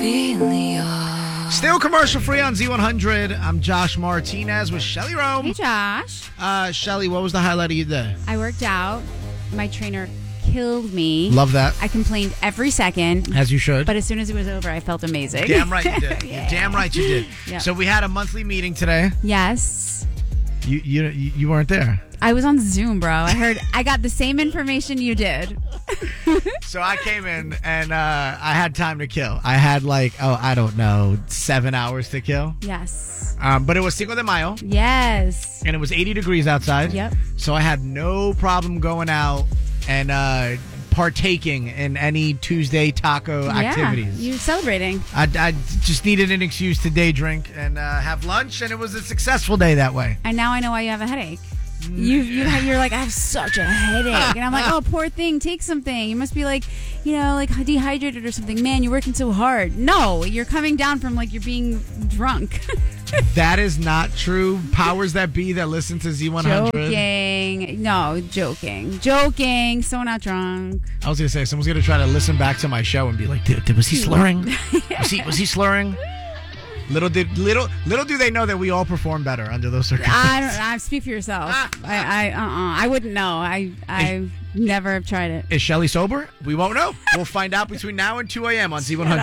Still commercial free on Z100. I'm Josh Martinez with Shelly Rome. Hey, Josh. Shelly, what was the highlight of your day? I worked out. My trainer killed me. Love that. I complained every second. As you should. But as soon as it was over, I felt amazing. Damn right you did. Yeah. You're damn right you did. Yep. So we had a monthly meeting today. Yes. You weren't there. I was on Zoom, bro. I got the same information you did. So I came in and I had time to kill. I had 7 hours to kill. Yes. But it was Cinco de Mayo. Yes. And it was 80 degrees outside. Yep. So I had no problem going out and partaking in any Tuesday taco activities. You celebrating. I just needed an excuse to day drink and have lunch, and it was a successful day that way. And now I know why you have a headache. You're like, I have such a headache. And I'm like, oh, poor thing, take something. You must be like dehydrated or something. Man, you're working so hard. No, you're coming down from you're being drunk. That is not true. Powers that be that listen to Z100. Joking. No, joking. So not drunk. I was going to say, someone's going to try to listen back to my show and be like, was he slurring? Was he slurring? Little do they know that we all perform better under those circumstances. I speak for yourself. I wouldn't know. I never have tried it. Is Shelly sober? We won't know. We'll find out between now and 2 a.m. on Z100.